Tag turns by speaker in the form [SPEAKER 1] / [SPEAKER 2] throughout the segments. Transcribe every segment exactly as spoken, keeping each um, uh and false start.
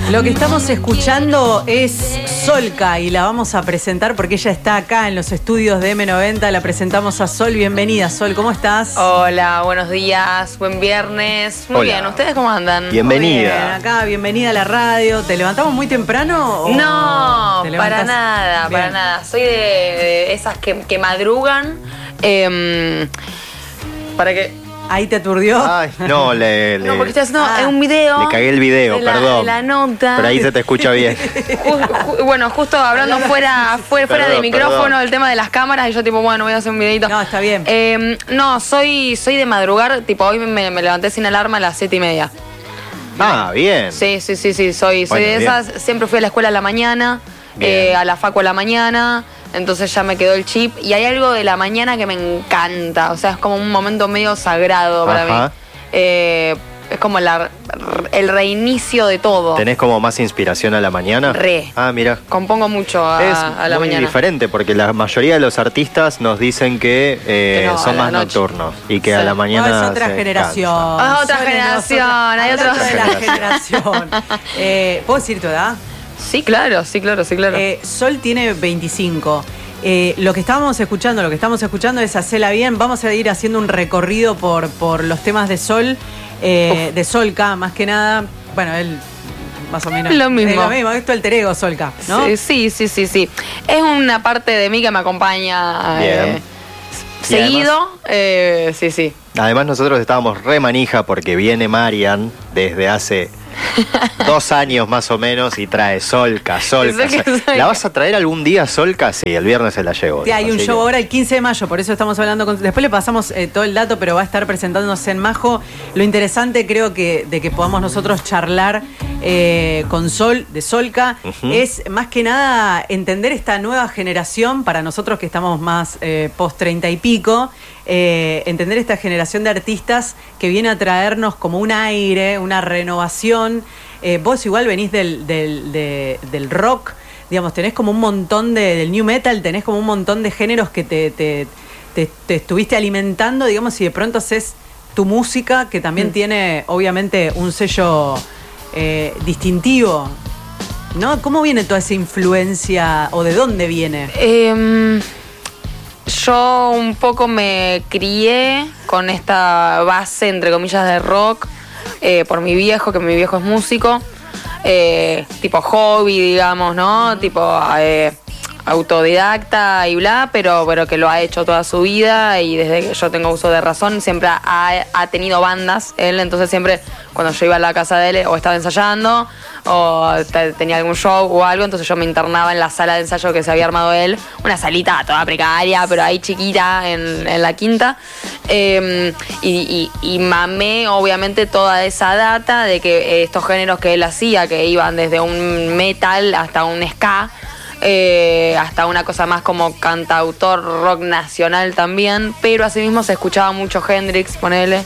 [SPEAKER 1] Lo que estamos escuchando es Solka y la vamos a presentar porque ella está acá en los estudios de eme noventa. La presentamos a Sol. Bienvenida, Sol. ¿Cómo estás?
[SPEAKER 2] Hola, buenos días, buen viernes. Muy
[SPEAKER 3] Hola.
[SPEAKER 2] bien, ¿ustedes cómo andan?
[SPEAKER 3] Bienvenida.
[SPEAKER 1] Muy bien, acá, bienvenida a la radio. ¿Te levantamos muy temprano? O
[SPEAKER 2] No,
[SPEAKER 1] te
[SPEAKER 2] para
[SPEAKER 1] levantás?
[SPEAKER 2] nada,
[SPEAKER 1] Bien.
[SPEAKER 2] para nada. Soy de, de esas que, que madrugan. Eh, para que...
[SPEAKER 1] Ahí te aturdió.
[SPEAKER 3] Ay, no, le, le,
[SPEAKER 2] No, porque estoy haciendo
[SPEAKER 1] Ah,
[SPEAKER 2] un video.
[SPEAKER 3] le cagué el video,
[SPEAKER 2] de la,
[SPEAKER 3] perdón.
[SPEAKER 2] de la nota.
[SPEAKER 3] Pero ahí se te escucha bien.
[SPEAKER 2] Ju- ju- bueno, justo hablando fuera, fuera, fuera
[SPEAKER 3] Perdón,
[SPEAKER 2] de micrófono,
[SPEAKER 3] perdón.
[SPEAKER 2] el tema de las cámaras, y yo tipo, bueno, voy a hacer un videito.
[SPEAKER 1] No, está bien.
[SPEAKER 2] Eh, no, soy, soy de madrugar, tipo, hoy me, me levanté sin alarma a las siete y media.
[SPEAKER 3] Ah, bien.
[SPEAKER 2] Sí, sí, sí, sí, soy, soy
[SPEAKER 3] Bueno,
[SPEAKER 2] de
[SPEAKER 3] bien.
[SPEAKER 2] esas. Siempre fui a la escuela a la mañana,
[SPEAKER 3] Bien.
[SPEAKER 2] eh, a la facu a la mañana, entonces ya me quedó el chip. Y hay algo de la mañana que me encanta, o sea, es como un momento medio sagrado para
[SPEAKER 3] Ajá.
[SPEAKER 2] mí. Eh, es como la, el reinicio de todo.
[SPEAKER 3] ¿Tenés como más inspiración a la mañana?
[SPEAKER 2] Re.
[SPEAKER 3] Ah, mira.
[SPEAKER 2] Compongo mucho a,
[SPEAKER 3] Es
[SPEAKER 2] a la
[SPEAKER 3] muy
[SPEAKER 2] mañana.
[SPEAKER 3] diferente porque la mayoría de los artistas nos dicen que, eh,
[SPEAKER 2] Que no, a
[SPEAKER 3] son
[SPEAKER 2] la
[SPEAKER 3] más
[SPEAKER 2] noche.
[SPEAKER 3] nocturnos y que
[SPEAKER 2] Sí.
[SPEAKER 3] a la
[SPEAKER 1] No,
[SPEAKER 3] mañana
[SPEAKER 1] es otra
[SPEAKER 3] se
[SPEAKER 1] generación.
[SPEAKER 2] Ah, otra
[SPEAKER 1] Sol es de
[SPEAKER 2] generación,
[SPEAKER 1] nosotras.
[SPEAKER 2] hay
[SPEAKER 1] Hablando
[SPEAKER 2] otra
[SPEAKER 1] de la generación. Eh, ¿Puedo decir tu edad?
[SPEAKER 2] Sí, claro, sí, claro, sí, claro.
[SPEAKER 1] Eh, Sol tiene veinticinco. Eh, lo que estábamos escuchando, lo que estamos escuchando es Hacela Bien. Vamos a ir haciendo un recorrido por, por los temas de Sol, eh, de Solka, más que nada. Bueno, él más o menos.
[SPEAKER 2] Lo mismo.
[SPEAKER 1] Es lo mismo, es tu alter ego, Solka, ¿no?
[SPEAKER 2] Sí, sí, sí, sí, sí. Es una parte de mí que me acompaña eh,
[SPEAKER 3] Bien. Y
[SPEAKER 2] seguido. eh, sí, sí.
[SPEAKER 3] Además nosotros estábamos re manija porque viene Marian desde hace dos años más o menos y trae Solka, Solka.
[SPEAKER 2] Solka, Solka.
[SPEAKER 3] ¿La vas a traer algún día, Solka? Sí, el viernes se la llevo.
[SPEAKER 1] Sí, hay un
[SPEAKER 3] Así
[SPEAKER 1] show
[SPEAKER 3] que-
[SPEAKER 1] ahora el quince de mayo, por eso estamos hablando con... Después le pasamos eh, todo el dato, pero va a estar presentándose en Majo. Lo interesante creo que de que podamos nosotros charlar eh, con Sol, de Solka,
[SPEAKER 3] Ujú.
[SPEAKER 1] es más que nada entender esta nueva generación, para nosotros que estamos más eh, post treinta y pico, eh, entender esta generación de artistas que viene a traernos como un aire, una renovación. Eh, vos igual venís del, del, de- del rock, digamos, tenés como un montón de, del new metal, tenés como un montón de géneros que te, te, te- te estuviste alimentando, digamos, y de pronto haces tu música, que también
[SPEAKER 2] Mm.
[SPEAKER 1] tiene obviamente un sello eh, distintivo, ¿no? ¿Cómo viene toda esa influencia o de dónde viene?
[SPEAKER 2] Em, yo un poco me crié con esta base, entre comillas, de rock, eh, por mi viejo, que mi viejo es músico, eh, tipo hobby, digamos, ¿no? Tipo eh, autodidacta y bla, pero, pero que lo ha hecho toda su vida y desde que yo tengo uso de razón siempre ha, ha tenido bandas él, entonces siempre cuando yo iba a la casa de él o estaba ensayando o te- tenía algún show o algo, entonces yo me internaba en la sala de ensayo que se había armado él, una salita toda precaria, pero ahí chiquita en, en la quinta, eh, y, y- y mamé obviamente toda esa data de que estos géneros que él hacía, que iban desde un metal hasta un ska, eh, hasta una cosa más como cantautor rock nacional también, pero asimismo se escuchaba mucho Hendrix, ponele,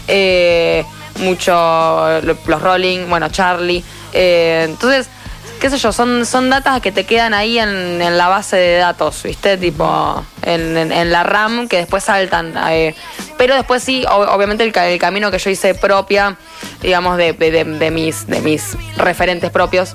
[SPEAKER 2] eh, mucho los Rolling, bueno, Charlie, eh, entonces, qué sé yo, son, son datas que te quedan ahí en, en la base de datos, ¿viste? Tipo, en, en- en la RAM que después saltan. eh, pero después sí, ob- obviamente el, ca- el camino que yo hice propia, digamos, de, de- de- de mis, de mis referentes propios,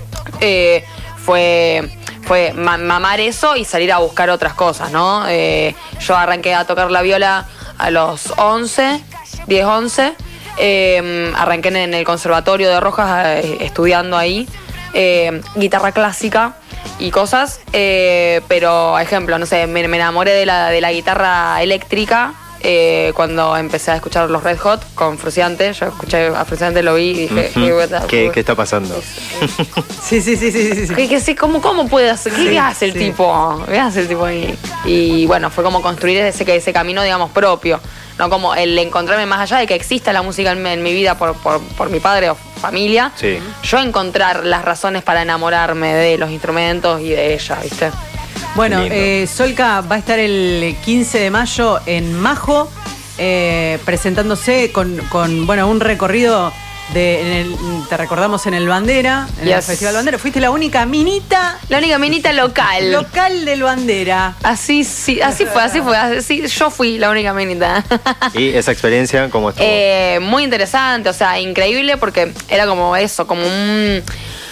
[SPEAKER 2] eh, fue, fue ma- mamar eso y salir a buscar otras cosas, ¿no? Eh, yo arranqué a tocar la viola a los once, diez, once. Eh, arranqué en el conservatorio de Rojas eh, estudiando ahí eh, guitarra clásica y cosas, eh, pero ejemplo, no sé, me, me enamoré de la, de la guitarra eléctrica eh, cuando empecé a escuchar los Red Hot con Fruciante. Yo escuché a Fruciante, lo vi y dije,
[SPEAKER 3] Ujú.
[SPEAKER 2] "What the-
[SPEAKER 3] ¿Qué, ¿Qué está pasando?
[SPEAKER 1] Sí, sí, sí, sí, sí, sí.
[SPEAKER 2] ¿Qué, qué sé, cómo, ¿Cómo puede hacer? ¿Qué,
[SPEAKER 1] Sí,
[SPEAKER 2] qué hace el
[SPEAKER 1] sí.
[SPEAKER 2] tipo? ¿Qué hace el tipo ahí? Y bueno, fue como construir ese, ese camino, digamos, propio. No como el encontrarme más allá de que exista la música en, en mi vida por, por, por mi padre o familia.
[SPEAKER 3] Sí.
[SPEAKER 2] Yo encontrar las razones para enamorarme de los instrumentos y de ella, ¿viste?
[SPEAKER 1] Bueno,
[SPEAKER 3] Lindo.
[SPEAKER 1] eh, Solka va a estar el quince de mayo en Majo, eh, presentándose con, con, bueno, un recorrido de, en el, te recordamos en el Bandera, en el
[SPEAKER 2] Yes.
[SPEAKER 1] Festival Bandera. Fuiste la única minita
[SPEAKER 2] La única minita local.
[SPEAKER 1] local del Bandera.
[SPEAKER 2] Así sí, así fue, así fue. Así, yo fui la única minita.
[SPEAKER 3] ¿Y esa experiencia cómo estuvo?
[SPEAKER 2] Eh, muy interesante, o sea, increíble porque era como eso, como un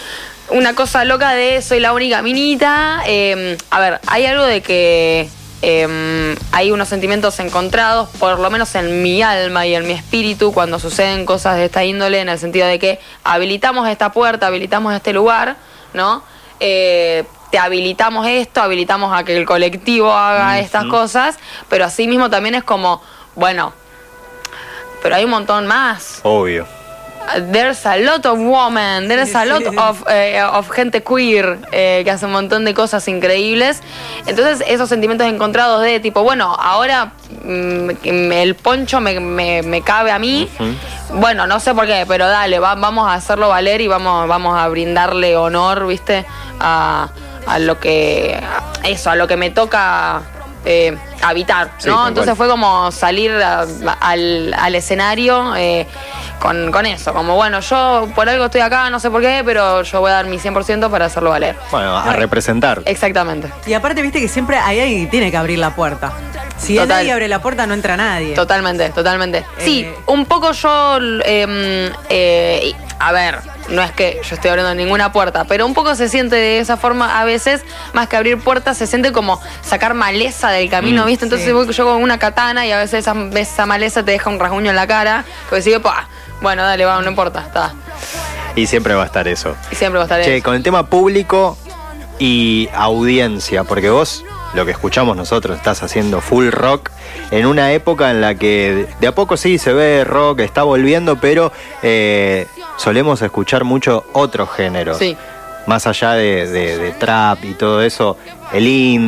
[SPEAKER 2] una cosa loca de soy la única minita. Eh, a ver, hay algo de que eh, hay unos sentimientos encontrados, por lo menos en mi alma y en mi espíritu, cuando suceden cosas de esta índole, en el sentido de que habilitamos esta puerta, habilitamos este lugar, ¿no? Eh, te habilitamos esto, habilitamos a que el colectivo haga uh-huh. estas cosas, pero así mismo también es como, bueno, pero hay un montón más.
[SPEAKER 3] Obvio.
[SPEAKER 2] There's a lot of women, there's a lot of, eh, of gente queer eh, que hace un montón de cosas increíbles. Entonces esos sentimientos encontrados de tipo, bueno, ahora mm, el poncho me, me, me cabe a mí. Uh-huh. Bueno, no sé por qué, pero dale, va, vamos a hacerlo valer y vamos, vamos a brindarle honor, ¿viste? A, a lo que, a eso, a lo que me toca eh, habitar, ¿no? Sí, entonces fue como salir a, a, al, al escenario eh, Con, con eso, como bueno, yo por algo estoy acá, no sé por qué, pero yo voy a dar mi cien por ciento para hacerlo valer.
[SPEAKER 3] Bueno, a representar.
[SPEAKER 2] Exactamente.
[SPEAKER 1] Y aparte, viste que siempre hay alguien que tiene que abrir la puerta. Si Total. Nadie abre la puerta, no entra nadie.
[SPEAKER 2] Totalmente, totalmente. Eh... Sí, un poco yo, eh, eh, a ver, no es que yo estoy abriendo ninguna puerta, pero un poco se siente de esa forma a veces, más que abrir puertas, se siente como sacar maleza del camino, mm, ¿viste? Entonces sí. voy yo con una katana y a veces esa, esa maleza te deja un rasguño en la cara, que decís, pa, bueno, dale, va, no importa, está.
[SPEAKER 3] Y siempre va a estar eso.
[SPEAKER 2] Y siempre va a estar
[SPEAKER 3] che,
[SPEAKER 2] eso.
[SPEAKER 3] Con el tema público y audiencia, porque vos, lo que escuchamos nosotros, estás haciendo full rock en una época en la que de a poco sí se ve rock, está volviendo, pero eh, solemos escuchar mucho otros géneros.
[SPEAKER 2] Sí.
[SPEAKER 3] Más allá de, de, de trap y todo eso, el indie.